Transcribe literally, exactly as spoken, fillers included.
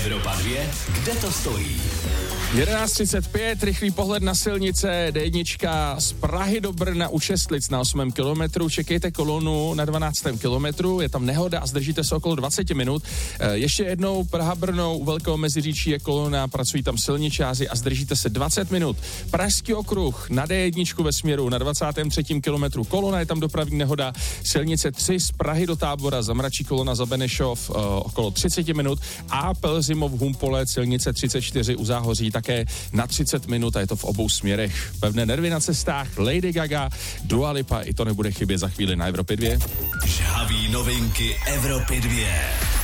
Evropa dva, kde to stojí? jedenáct třicet pět, rychlý pohled na silnice, D jedna z Prahy do Brna u Šestlic na osmém kilometru, čekejte kolonu na dvanáctém kilometru, je tam nehoda a zdržíte se okolo dvacet minut. Ještě jednou Praha-Brno u Velkého Meziříčí je kolona, pracují tam silničáři a zdržíte se dvacet minut. Pražský okruh na D jedna ve směru na dvacátém třetím kilometru, kolona, je tam dopravní nehoda, silnice tři z Prahy do Tábora, zamračí kolona za Benešov uh, okolo třicet minut a Pelzimov Humpole, silnice třicet čtyři u Záhoří také na třicet minut a je to v obou směrech. Pevné nervy na cestách, Lady Gaga, Dua Lipa, i to nebude chybět za chvíli na Evropě dva. Žhavý novinky Evropy dva.